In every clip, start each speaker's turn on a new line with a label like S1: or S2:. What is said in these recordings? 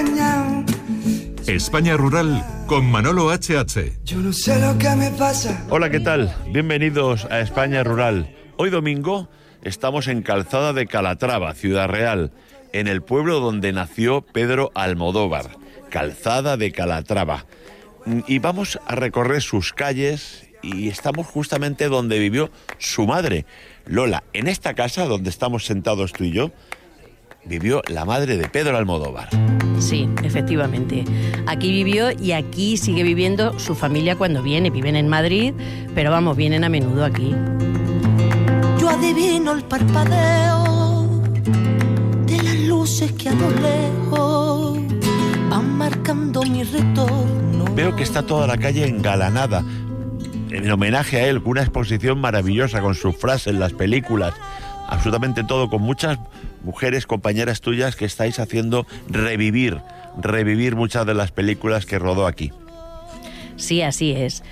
S1: engañado.
S2: España Rural con Manolo H.H.
S1: Yo no sé lo que me pasa.
S3: Hola, ¿qué tal? Bienvenidos a España Rural. Hoy domingo estamos en Calzada de Calatrava, Ciudad Real, en el pueblo donde nació Pedro Almodóvar, Calzada de Calatrava. Y vamos a recorrer sus calles y estamos justamente donde vivió su madre, Lola. En esta casa donde estamos sentados tú y yo, vivió la madre de Pedro Almodóvar.
S4: Sí, efectivamente. Aquí vivió y aquí sigue viviendo su familia cuando viene. Viven en Madrid, pero vamos, vienen a menudo aquí.
S5: Yo adivino el parpadeo de las luces que a lo lejos van marcando mi retorno.
S3: Veo que está toda la calle engalanada, en homenaje a él, con una exposición maravillosa, con sus frases, las películas, absolutamente todo, con muchas mujeres, compañeras tuyas, que estáis haciendo revivir muchas de las películas que rodó aquí.
S4: Sí, así es.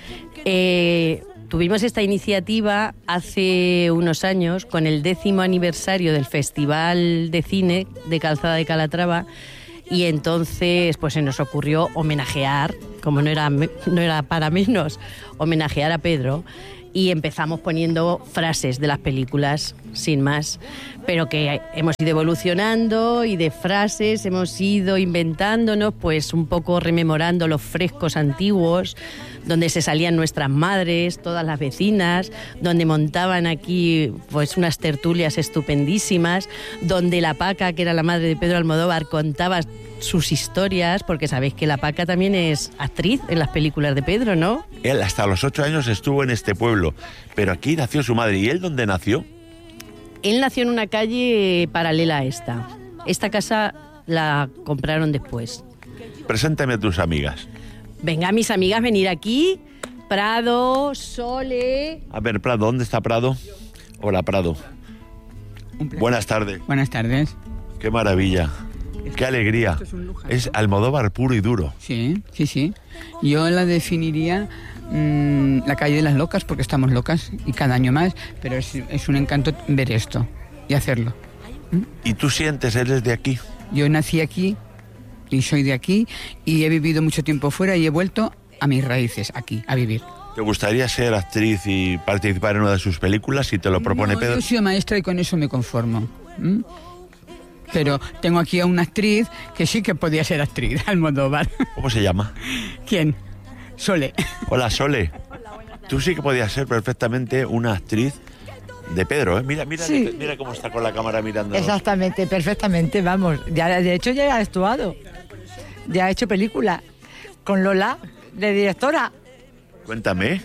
S4: Tuvimos esta iniciativa hace unos años con el 10º aniversario del Festival de Cine de Calzada de Calatrava, y entonces pues se nos ocurrió homenajear, como no era para menos, homenajear a Pedro. Y empezamos poniendo frases de las películas, sin más, pero que hemos ido evolucionando, y de frases hemos ido inventándonos, pues un poco rememorando los frescos antiguos, donde se salían nuestras madres, todas las vecinas, donde montaban aquí pues unas tertulias estupendísimas, donde la Paca, que era la madre de Pedro Almodóvar, contaba sus historias, porque sabéis que la Paca también es actriz en las películas de Pedro, ¿no?
S3: Él hasta los 8 años estuvo en este pueblo, pero aquí nació su madre. ¿Y él dónde nació?
S4: Él nació en una calle paralela a esta. Esta casa la compraron después.
S3: Preséntame a tus amigas.
S4: Venga, mis amigas, venir aquí. Prado, Sole...
S3: A ver, Prado, ¿dónde está Prado? Hola, Prado. Buenas tardes.
S6: Buenas tardes.
S3: Qué maravilla. Qué alegría. Es Almodóvar puro y duro.
S6: Sí. Yo la definiría la calle de las locas, porque estamos locas y cada año más, pero es un encanto ver esto y hacerlo.
S3: ¿Y tú sientes, eres de aquí?
S6: Yo nací aquí y soy de aquí y he vivido mucho tiempo fuera y he vuelto a mis raíces aquí, a vivir.
S3: ¿Te gustaría ser actriz y participar en una de sus películas si te lo propone Pedro?
S6: Yo he sido maestra y con eso me conformo. Pero tengo aquí a una actriz que sí que podía ser actriz, Almodóvar.
S3: ¿Cómo se llama?
S6: ¿Quién? Sole.
S3: Hola, Sole. Tú sí que podías ser perfectamente una actriz de Pedro, ¿eh? Mira,
S7: Sí.
S3: Mira cómo está con la cámara mirando.
S7: Exactamente, perfectamente, vamos. Ya, de hecho, ya ha actuado. Ya ha hecho película con Lola, de directora.
S3: Cuéntame.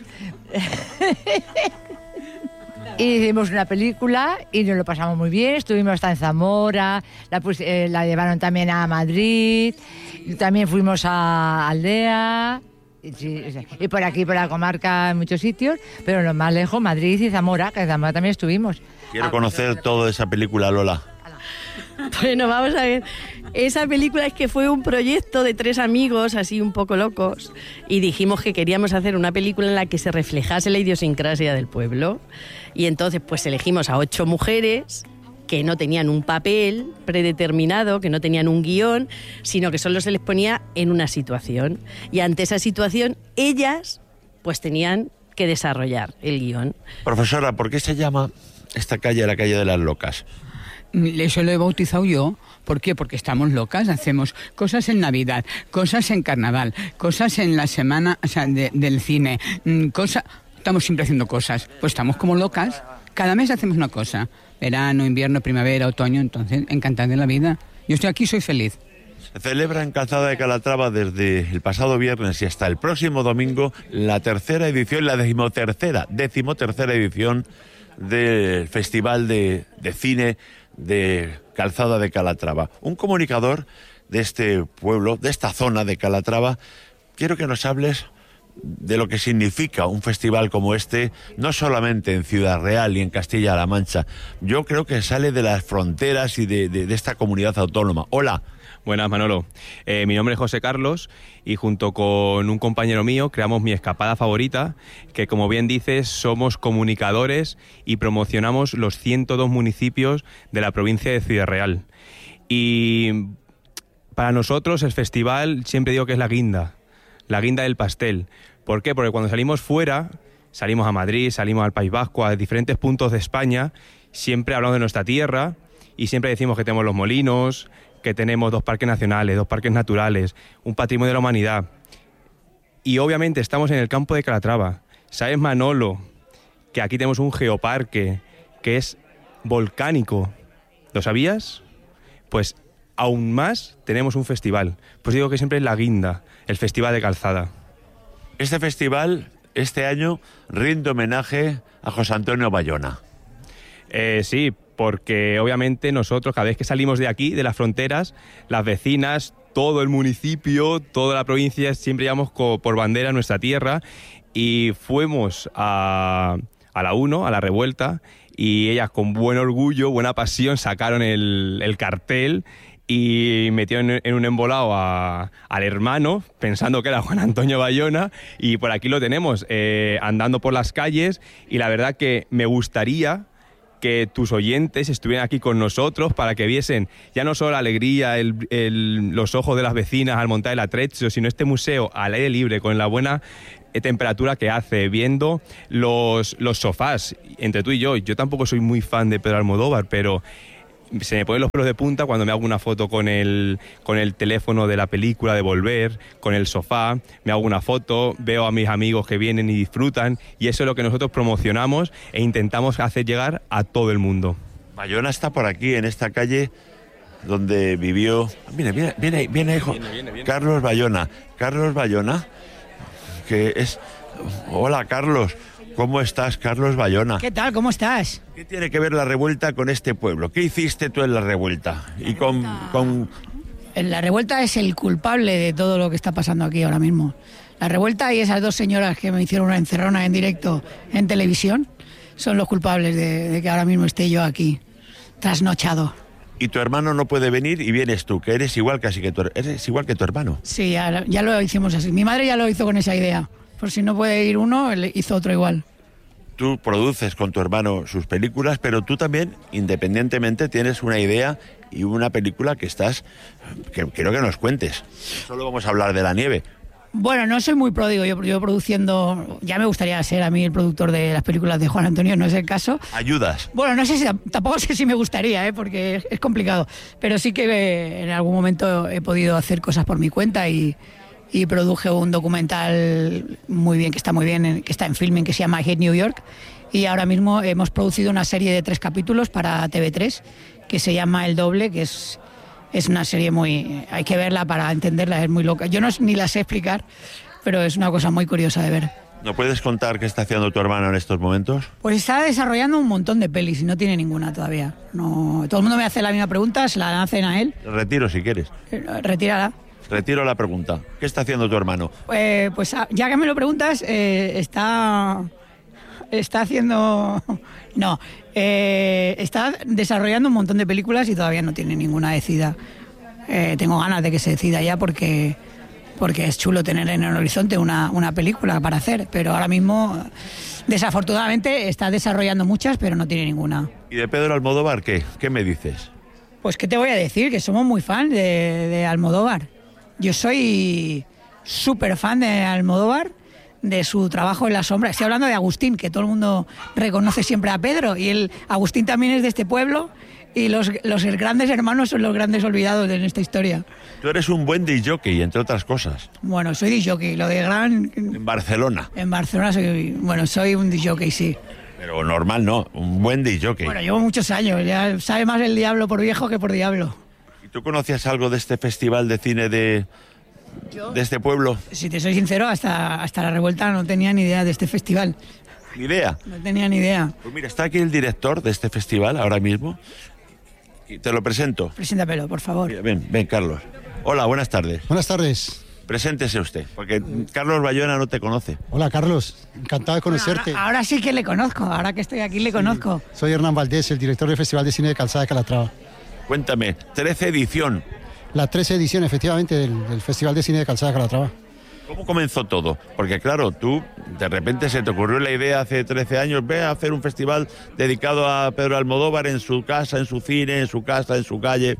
S7: Hicimos una película y nos lo pasamos muy bien. Estuvimos hasta en Zamora, la llevaron también a Madrid, también fuimos a Aldea, y por aquí, por la comarca, en muchos sitios, pero lo más lejos, Madrid y Zamora, que en Zamora también estuvimos.
S3: Quiero conocer toda esa película, Lola.
S4: Bueno, vamos a ver. Esa película es que fue un proyecto de 3 amigos, así un poco locos, y dijimos que queríamos hacer una película en la que se reflejase la idiosincrasia del pueblo. Y entonces pues elegimos a 8 mujeres que no tenían un papel predeterminado, que no tenían un guión, sino que solo se les ponía en una situación. Y ante esa situación, ellas pues tenían que desarrollar el guión.
S3: Profesora, ¿por qué se llama esta calle la calle de las locas?
S6: Eso lo he bautizado yo. ¿Por qué? Porque estamos locas, hacemos cosas en Navidad, cosas en Carnaval, cosas en la semana, o sea, del cine, estamos siempre haciendo cosas. Pues estamos como locas, cada mes hacemos una cosa. Verano, invierno, primavera, otoño, entonces encantada de la vida. Yo estoy aquí, soy feliz.
S3: Se celebra en Calzada de Calatrava desde el pasado viernes y hasta el próximo domingo la 13ª edición, la 13ª edición del Festival de Cine de Calzada de Calatrava. Un comunicador de este pueblo, de esta zona de Calatrava, quiero que nos hables de lo que significa un festival como este, no solamente en Ciudad Real y en Castilla-La Mancha. Yo creo que sale de las fronteras y de esta comunidad autónoma. Hola.
S8: Buenas, Manolo. Mi nombre es José Carlos y junto con un compañero mío creamos Mi Escapada Favorita, que como bien dices, somos comunicadores y promocionamos los 102 municipios de la provincia de Ciudad Real. Y Para nosotros el festival siempre digo que es la guinda del pastel. ¿Por qué? Porque cuando salimos fuera, salimos a Madrid, salimos al País Vasco, a diferentes puntos de España, siempre hablamos de nuestra tierra y siempre decimos que tenemos los molinos, que tenemos 2 parques nacionales, 2 parques naturales, un patrimonio de la humanidad. Y obviamente estamos en el campo de Calatrava. ¿Sabes, Manolo, que aquí tenemos un geoparque que es volcánico? ¿Lo sabías? Pues aún más tenemos un festival. Pues digo que siempre es la guinda, el Festival de Calzada.
S3: Este festival, este año, rinde homenaje a José Antonio Bayona.
S8: Sí, porque obviamente nosotros cada vez que salimos de aquí, de las fronteras, las vecinas, todo el municipio, toda la provincia, siempre llevamos por bandera nuestra tierra, y fuimos a la 1, a la revuelta, y ellas con buen orgullo, buena pasión, sacaron el cartel y metieron en un embolado al hermano, pensando que era Juan Antonio Bayona, y por aquí lo tenemos, andando por las calles, y la verdad que me gustaría que tus oyentes estuvieran aquí con nosotros para que viesen ya no solo la alegría, los ojos de las vecinas al montar el atrecho, sino este museo al aire libre, con la buena temperatura que hace, viendo los sofás. Entre tú y yo tampoco soy muy fan de Pedro Almodóvar, pero se me ponen los pelos de punta cuando me hago una foto con el teléfono de la película de Volver, con el sofá, me hago una foto, veo a mis amigos que vienen y disfrutan, y eso es lo que nosotros promocionamos e intentamos hacer llegar a todo el mundo.
S3: Bayona está por aquí, en esta calle donde vivió... Viene, hijo. Viene. Carlos Bayona, que es... Hola, Carlos. ¿Cómo estás, Carlos Bayona?
S9: ¿Qué tal? ¿Cómo estás?
S3: ¿Qué tiene que ver la revuelta con este pueblo? ¿Qué hiciste tú en la revuelta?
S9: La revuelta es el culpable de todo lo que está pasando aquí ahora mismo. La revuelta y esas 2 señoras que me hicieron una encerrona en directo en televisión son los culpables de que ahora mismo esté yo aquí, trasnochado.
S3: Y tu hermano no puede venir y vienes tú, que eres igual casi que eres igual que tu hermano.
S9: Sí, ya lo hicimos así. Mi madre ya lo hizo con esa idea. Por si no puede ir uno, él hizo otro igual.
S3: Tú produces con tu hermano sus películas, pero tú también, independientemente, tienes una idea y una película que quiero que nos cuentes. Solo vamos a hablar de la nieve.
S9: Bueno, no soy muy pródigo, yo produciendo, ya me gustaría ser a mí el productor de las películas de Juan Antonio, no es el caso.
S3: ¿Ayudas?
S9: Bueno, no sé tampoco sé si me gustaría, porque es complicado, pero sí que en algún momento he podido hacer cosas por mi cuenta y produje un documental muy bien, que está muy bien, que está en filming, que se llama I Hate New York, y ahora mismo hemos producido una serie de 3 capítulos para TV3 que se llama El Doble, que es una serie hay que verla para entenderla, es muy loca. Yo ni la sé explicar, pero es una cosa muy curiosa de ver.
S3: ¿No puedes contar qué está haciendo tu hermano en estos momentos?
S9: Pues está desarrollando un montón de pelis y no tiene ninguna todavía. No, todo el mundo me hace la misma pregunta, se la hacen a él.
S3: Retiro si quieres.
S9: Retírala.
S3: Retiro la pregunta. ¿Qué está haciendo tu hermano?
S9: Pues ya que me lo preguntas, está haciendo... No, está desarrollando un montón de películas y todavía no tiene ninguna decidida. Tengo ganas de que se decida ya porque es chulo tener en el horizonte una película para hacer, pero ahora mismo, desafortunadamente, está desarrollando muchas, pero no tiene ninguna.
S3: ¿Y de Pedro Almodóvar qué? ¿Qué me dices?
S9: Pues, ¿qué te voy a decir? Que somos muy fan de Almodóvar. Yo soy súper fan de Almodóvar, de su trabajo en la sombra. Estoy hablando de Agustín, que todo el mundo reconoce siempre a Pedro, y Agustín también es de este pueblo, y los grandes hermanos son los grandes olvidados en esta historia.
S3: Tú eres un buen disc-jockey, entre otras cosas.
S9: Bueno, soy disc-jockey, lo de gran...
S3: En Barcelona.
S9: En Barcelona soy un disc-jockey, sí.
S3: Pero normal no, un buen disc-jockey.
S9: Bueno, llevo muchos años, ya sabe más el diablo por viejo que por diablo.
S3: ¿Y tú conocías algo de este festival de cine de este pueblo?
S9: Si te soy sincero, hasta la revuelta no tenía ni idea de este festival.
S3: ¿Ni idea?
S9: No tenía ni idea.
S3: Pues mira, está aquí el director de este festival ahora mismo y te lo presento.
S9: Preséntamelo, por favor.
S3: Mira, ven, Carlos. Hola, buenas tardes.
S10: Buenas tardes.
S3: Preséntese usted, porque Carlos Bayona no te conoce.
S10: Hola, Carlos. Encantado de conocerte.
S9: Ahora sí que le conozco, ahora que estoy aquí le conozco.
S10: Soy Hernán Valdés, el director del Festival de Cine de Calzada de Calatrava.
S3: Cuéntame, 13 edición.
S10: La 13 edición, efectivamente, del Festival de Cine de Calzada de Calatrava.
S3: ¿Cómo comenzó todo? Porque claro, tú de repente se te ocurrió la idea hace 13 años, ve a hacer un festival dedicado a Pedro Almodóvar en su casa, en su cine, en su casa, en su calle.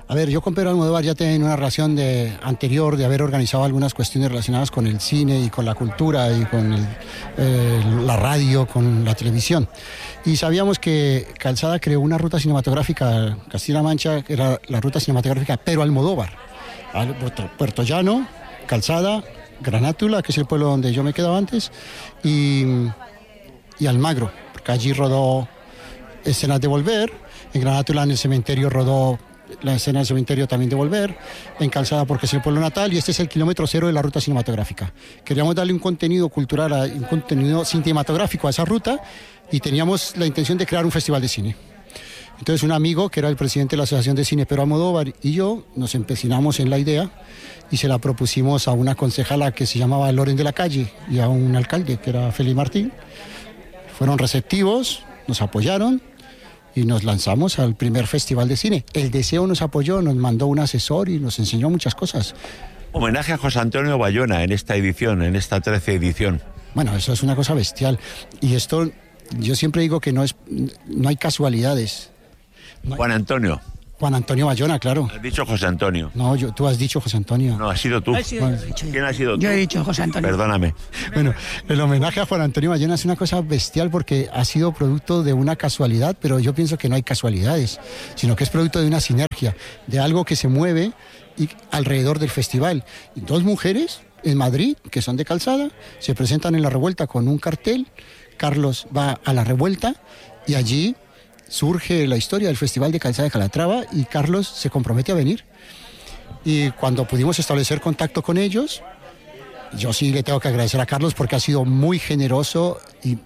S10: A ver, yo con Pedro Almodóvar ya tenía una relación anterior de haber organizado algunas cuestiones relacionadas con el cine y con la cultura y con la radio, con la televisión. Y sabíamos que Calzada creó una ruta cinematográfica, Castilla-La Mancha, que era la ruta cinematográfica Pedro Almodóvar. Puerto Llano, Calzada, Granátula, que es el pueblo donde yo me quedaba antes, y Almagro, porque allí rodó escenas de Volver. En Granátula, en el cementerio, rodó la escena del cementerio también de Volver, en Calzada porque es el pueblo natal, y este es el kilómetro cero de la ruta cinematográfica. Queríamos darle un contenido cultural, un contenido cinematográfico a esa ruta, y teníamos la intención de crear un festival de cine. Entonces un amigo, que era el presidente de la Asociación de Cine Pedro Almodóvar, y yo nos empecinamos en la idea y se la propusimos a una concejala que se llamaba Loren de la Calle y a un alcalde que era Félix Martín. Fueron receptivos, nos apoyaron y nos lanzamos al primer festival de cine. El Deseo nos apoyó, nos mandó un asesor y nos enseñó muchas cosas.
S3: Homenaje a José Antonio Bayona en esta edición, en esta 13ª edición.
S10: Bueno, eso es una cosa bestial. Y esto, yo siempre digo que no hay casualidades.
S3: Juan Antonio
S10: Bayona, claro.
S3: ¿Has dicho José Antonio?
S10: No, tú has dicho José Antonio.
S3: No, has sido tú. ¿Quién ha sido tú?
S9: Yo he dicho José Antonio.
S3: Perdóname.
S10: Bueno, el homenaje a Juan Antonio Bayona es una cosa bestial porque ha sido producto de una casualidad, pero yo pienso que no hay casualidades, sino que es producto de una sinergia, de algo que se mueve alrededor del festival. Dos mujeres en Madrid, que son de Calzada, se presentan en la Revuelta con un cartel. Carlos va a la Revuelta y allí surge la historia del Festival de Calzada de Calatrava y Carlos se compromete a venir. Y cuando pudimos establecer contacto con ellos, yo sí le tengo que agradecer a Carlos porque ha sido muy generoso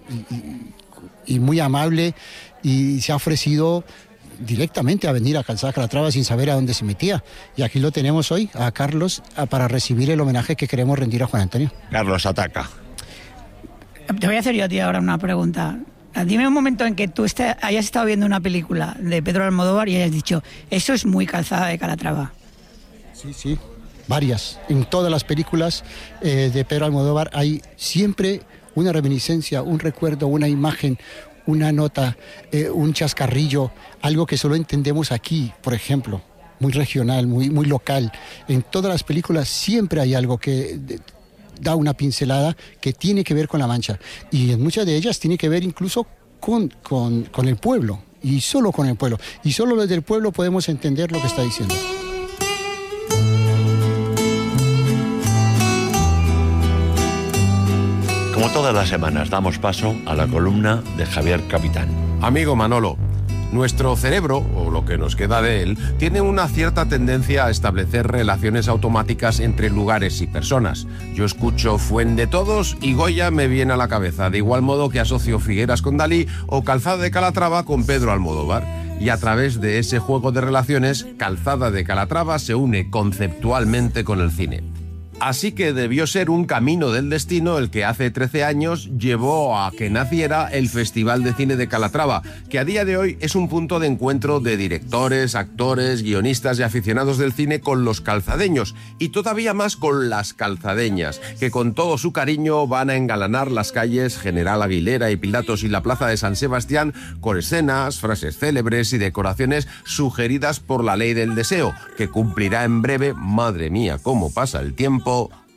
S10: y muy amable y se ha ofrecido directamente a venir a Calzada de Calatrava sin saber a dónde se metía. Y aquí lo tenemos hoy, a Carlos, para recibir el homenaje que queremos rendir a Juan Antonio.
S3: Carlos, ataca.
S9: Te voy a hacer yo a ti ahora una pregunta. Dime un momento en que tú hayas estado viendo una película de Pedro Almodóvar y hayas dicho, eso es muy Calzada de Calatrava.
S10: Sí, varias. En todas las películas de Pedro Almodóvar hay siempre una reminiscencia, un recuerdo, una imagen, una nota, un chascarrillo, algo que solo entendemos aquí, por ejemplo, muy regional, muy local. En todas las películas siempre hay algo que da una pincelada que tiene que ver con La Mancha, y en muchas de ellas tiene que ver incluso con el pueblo, y solo con el pueblo, y solo desde el pueblo podemos entender lo que está diciendo.
S3: Como todas las semanas, damos paso a la columna de Javier Capitán.
S11: Amigo Manolo, nuestro cerebro, o lo que nos queda de él, tiene una cierta tendencia a establecer relaciones automáticas entre lugares y personas. Yo escucho Fuendetodos y Goya me viene a la cabeza, de igual modo que asocio Figueras con Dalí o Calzada de Calatrava con Pedro Almodóvar. Y a través de ese juego de relaciones, Calzada de Calatrava se une conceptualmente con el cine. Así que debió ser un camino del destino el que hace 13 años llevó a que naciera el Festival de Cine de Calatrava, que a día de hoy es un punto de encuentro de directores, actores, guionistas y aficionados del cine con los calzadeños, y todavía más con las calzadeñas, que con todo su cariño van a engalanar las calles General Aguilera y Pilatos y la Plaza de San Sebastián con escenas, frases célebres y decoraciones sugeridas por la Ley del Deseo, que cumplirá en breve, madre mía, cómo pasa el tiempo,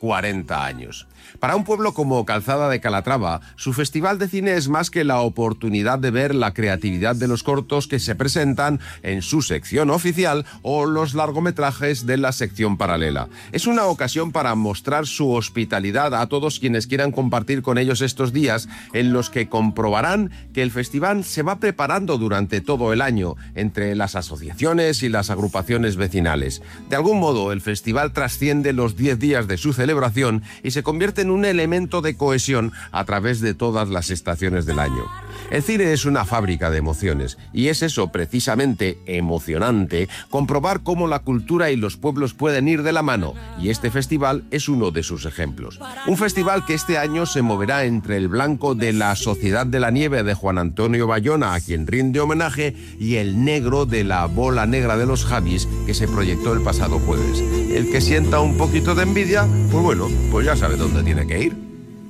S11: 40 años. Para un pueblo como Calzada de Calatrava, su festival de cine es más que la oportunidad de ver la creatividad de los cortos que se presentan en su sección oficial o los largometrajes de la sección paralela. Es una ocasión para mostrar su hospitalidad a todos quienes quieran compartir con ellos estos días, en los que comprobarán que el festival se va preparando durante todo el año entre las asociaciones y las agrupaciones vecinales. De algún modo, el festival trasciende los 10 días de su celebración y se convierte en un elemento de cohesión a través de todas las estaciones del año. El cine es una fábrica de emociones y es eso precisamente emocionante, comprobar cómo la cultura y los pueblos pueden ir de la mano, y este festival es uno de sus ejemplos. Un festival que este año se moverá entre el blanco de La Sociedad de la Nieve de Juan Antonio Bayona, a quien rinde homenaje, y el negro de La Bola Negra de los Javis, que se proyectó el pasado jueves. El que sienta un poquito de envidia, pues bueno, pues ya sabe dónde tiene que ir.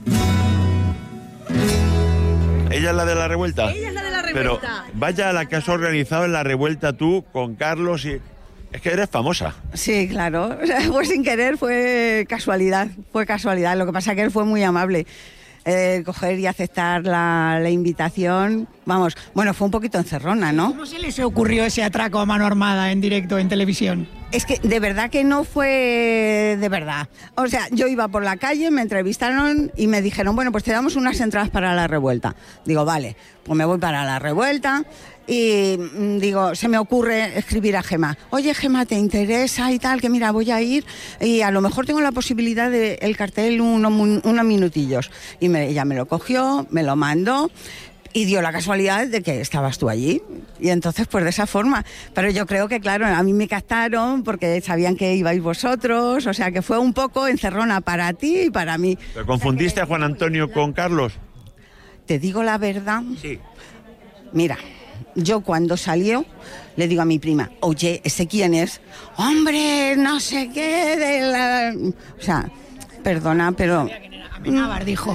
S3: ¿Ella es la de la Revuelta?
S12: Ella es la de la Revuelta.
S3: Pero vaya a la que has organizado en la Revuelta tú, con Carlos y... Es que eres famosa.
S12: Sí, claro. O sea, fue sin querer, fue casualidad. Lo que pasa es que él fue muy amable. Coger y aceptar la invitación, vamos, bueno, fue un poquito encerrona, ¿no?
S9: ¿Cómo se les ocurrió ese atraco a mano armada en directo en televisión?
S12: Es que de verdad que no fue de verdad. O sea, yo iba por la calle, me entrevistaron y me dijeron, bueno, pues te damos unas entradas para la revuelta. Digo, vale, pues me voy para la revuelta y digo, se me ocurre escribir a Gema. Oye, Gema, ¿te interesa y tal? Que mira, voy a ir y a lo mejor tengo la posibilidad de el cartel unos minutillos. Y ella me lo cogió, me lo mandó. Y dio la casualidad de que estabas tú allí. Y entonces, pues de esa forma. Pero yo creo que, claro, a mí me captaron porque sabían que ibais vosotros. O sea, que fue un poco encerrona para ti y para mí.
S3: ¿Te confundiste a Juan Antonio con Carlos?
S12: ¿Te digo la verdad?
S3: Sí.
S12: Mira, yo cuando salió, le digo a mi prima, oye, ¿ese quién es? Hombre, no sé qué de la... O sea, perdona, pero...
S9: Amenábar, dijo.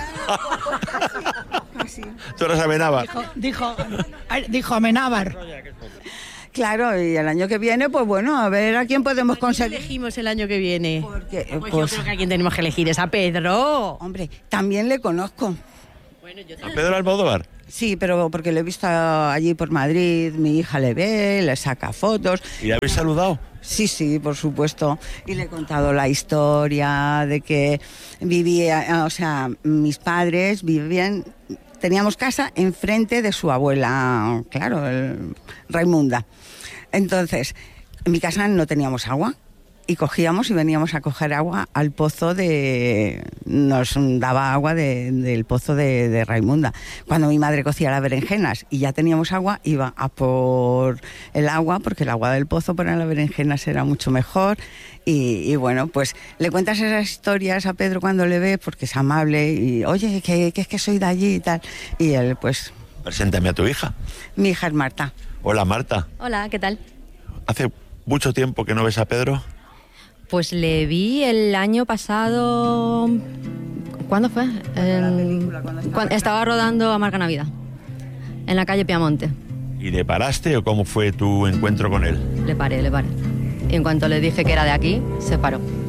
S3: Tú eres Amenábar.
S9: Dijo Amenábar.
S12: Claro, y el año que viene, pues bueno, a ver a quién podemos conseguir.
S4: Elegimos el año que viene.
S12: Porque,
S4: pues yo creo que a quien tenemos que elegir es a Pedro.
S12: Hombre, también le conozco.
S4: Bueno, yo
S3: ¿A Pedro Almodóvar?
S12: Sí, pero porque lo he visto allí por Madrid, mi hija le ve, le saca fotos.
S3: ¿Y habéis saludado?
S12: Sí, por supuesto. Y le he contado la historia de que vivía, o sea, mis padres vivían, teníamos casa enfrente de su abuela, claro, Raimunda. Entonces, en mi casa no teníamos agua. Y cogíamos y veníamos a coger agua al pozo nos daba agua del pozo de Raimunda. Cuando mi madre cocía las berenjenas y ya teníamos agua, iba a por el agua, porque el agua del pozo para las berenjenas era mucho mejor. Y bueno, pues le cuentas esas historias a Pedro cuando le ve, porque es amable y, oye, que es que soy de allí y tal. Y él, pues...
S3: Preséntame a tu hija.
S12: Mi hija es Marta.
S3: Hola, Marta.
S4: Hola, ¿qué tal?
S3: ¿Hace mucho tiempo que no ves a Pedro?
S13: Pues le vi el año pasado... ¿Cuándo fue? Estaba rodando Amarga Navidad, en la calle Piamonte.
S3: ¿Y le paraste o cómo fue tu encuentro con él?
S13: Le paré. Y en cuanto le dije que era de aquí, se paró.